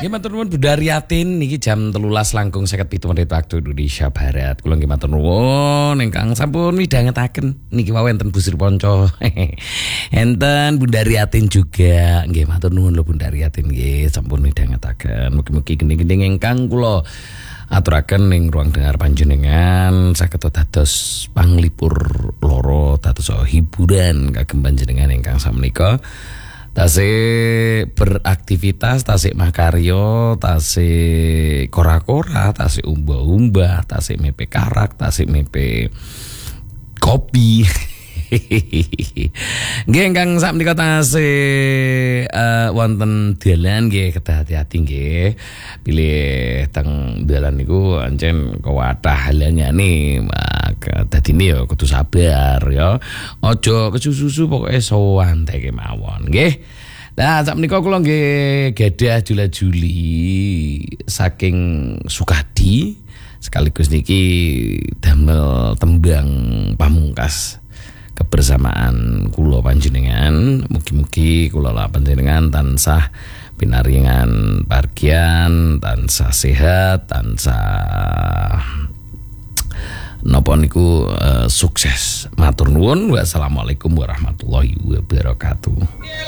Nggih matur nuwun Bunda Riatin niki jam 13 langkung 57 menit waktu Indonesia Barat. Kula nggih matur nuwun ingkang sampun midhangetaken niki wau enten Bu Sri Ponco. Enten Bunda Riatin juga nggih matur nuwun lho Bunda Riatin nggih sampun midhangetaken. Mugi-mugi geni-geni ingkang kula aturaken ning ruang dengar panjenengan saged dados panglipur loro dados hiburan kagem panjenengan ingkang samenika. Tasik beraktivitas, tasik makaryo, tasik kora-kora, tasik umbah-umbah, tasik mepe karak, tasik mepe kopi. Nggih ingkang sakmenika tasik wonten dalan nggih kedah hati-hati nggih. Pilih teng dalan niku ancen kawathah halangane dadine ya kudu sabar ya. Aja kesusu pokoke sowan teke mawon nggih. Nah, sakmenika kula nggih gadah jula-juli saking Sukadi sekaligus niki damel tembang pamungkas kebersamaan kula panjenengan. Mugi-mugi kula lan panjenengan tansah pinaringan pargian, tansah sehat, tansah napa niku sukses. Matur nuwun. Wassalamualaikum warahmatullahi wabarakatuh.